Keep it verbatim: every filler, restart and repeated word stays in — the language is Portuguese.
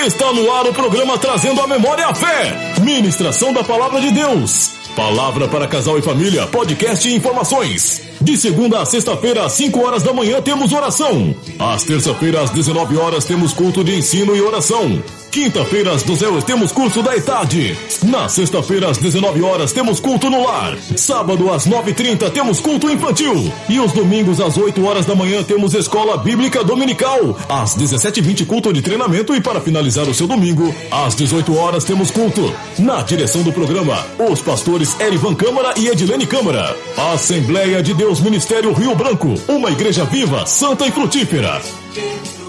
Está no ar o programa Trazendo a Memória à Fé. Ministração da Palavra de Deus. Palavra para casal e família, podcast e informações. De segunda a sexta-feira, às cinco horas da manhã, temos oração. Às terça-feiras, às dezenove horas, temos culto de ensino e oração. Quinta-feira, às doze horas, temos curso da ETAD. Na sexta-feira, às dezenove horas, temos culto no lar. Sábado, às nove e trinta, temos culto infantil. E os domingos, às oito horas da manhã, temos escola bíblica dominical. Às dezessete e vinte, culto de treinamento. E para finalizar o seu domingo, às dezoito horas, temos culto. Na direção do programa, os pastores Erivan Câmara e Edilene Câmara. Assembleia de Deus Ministério Rio Branco. Uma igreja viva, santa e frutífera.